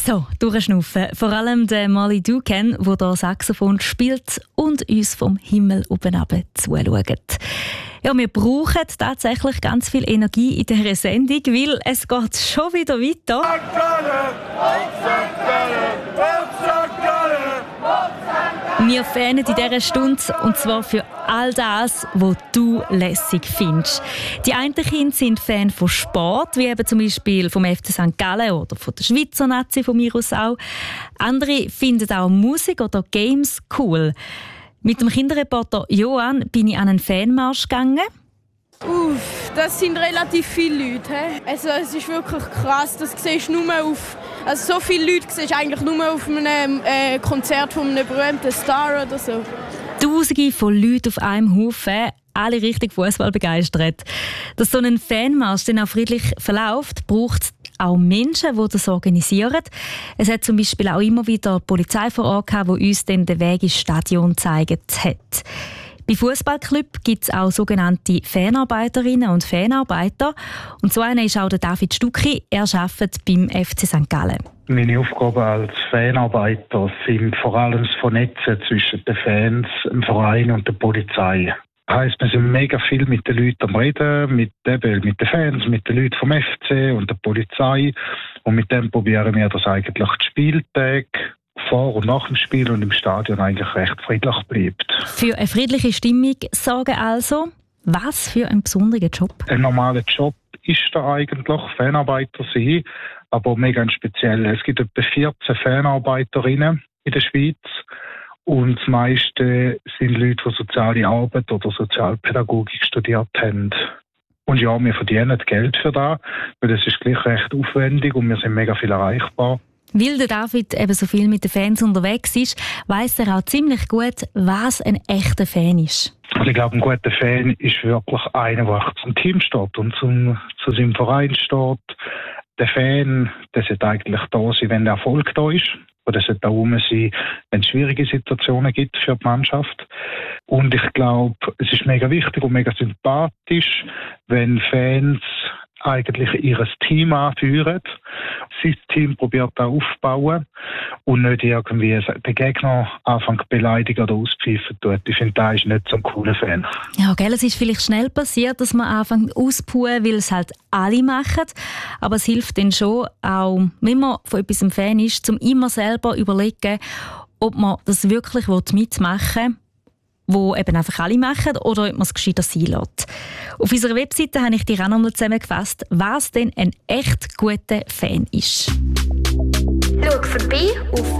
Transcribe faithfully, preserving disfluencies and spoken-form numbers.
So, durchschnaufen. Vor allem der Molly Dukan, der hier Saxophon spielt und uns vom Himmel oben runter zuschaut. Ja, wir brauchen tatsächlich ganz viel Energie in dieser Sendung, weil es geht schon wieder weiter. Wir fanen in dieser Stunde, und zwar für all das, was du lässig findest. Die einen Kinder sind Fan von Sport, wie eben zum Beispiel vom F C Sankt Gallen oder von der Schweizer Nazi von mir aus auch. Andere finden auch Musik oder Games cool. Mit dem Kinderreporter Johann bin ich an einen Fanmarsch gegangen. Uff, das sind relativ viele Leute. He? Also es ist wirklich krass, das siehst du nur auf... Also so viele Leute siehst du eigentlich nur auf einem äh, Konzert von einem berühmten Star oder so. Tausende von Leuten auf einem Haufen, alle richtig Fußball begeistert. Dass so ein Fanmarsch dann auch friedlich verläuft, braucht es auch Menschen, die das organisieren. Es hat zum Beispiel auch immer wieder die Polizei vor Ort gehabt, die uns dann den Weg ins Stadion gezeigt hat. Bei Fußballclubs gibt es auch sogenannte Fanarbeiterinnen und Fanarbeiter. Und so einer ist auch der David Stucki. Er arbeitet beim F C Sankt Gallen. Meine Aufgaben als Fanarbeiter sind vor allem das Vernetzen zwischen den Fans, dem Verein und der Polizei. Das heisst, wir sind mega viel mit den Leuten am Reden, mit, eben, mit den Fans, mit den Leuten vom F C und der Polizei. Und mit dem probieren wir das eigentlich die Spieltage vor und nach dem Spiel und im Stadion eigentlich recht friedlich bleibt. Für eine friedliche Stimmung sorgen also, was für ein besonderer Job? Ein normaler Job ist da eigentlich, Fanarbeiter sein, aber mega speziell. Es gibt etwa vierzehn Fanarbeiterinnen in der Schweiz und das meiste sind Leute, die soziale Arbeit oder Sozialpädagogik studiert haben. Und ja, wir verdienen Geld für das, weil das ist gleich recht aufwendig und wir sind mega viel erreichbar. Weil der David eben so viel mit den Fans unterwegs ist, weiss er auch ziemlich gut, was ein echter Fan ist. Also ich glaube, ein guter Fan ist wirklich einer, der zum Team steht und zum, zu seinem Verein steht. Der Fan, der sollte eigentlich da sein, wenn der Erfolg da ist. Oder der sollte auch rum sein, wenn es schwierige Situationen gibt für die Mannschaft. Und ich glaube, es ist mega wichtig und mega sympathisch, wenn Fans eigentlich ihr Team anführen, sein Team probiert auch aufzubauen und nicht irgendwie den Gegner anfangen zu beleidigen oder auspfeifen tut. Ich finde, das ist nicht so ein cooler Fan. Ja, gell, es ist vielleicht schnell passiert, dass man anfängt auszupuhen, weil es halt alle machen. Aber es hilft dann schon, auch wenn man von etwas ein Fan ist, zum immer selber überlegen, ob man das wirklich mitmachen will, wo eben einfach alle machen, oder ob man es gescheiter sein lässt. Auf unserer Webseite habe ich dir auch nochmal zusammengefasst, was denn ein echt guter Fan ist. Schau vorbei auf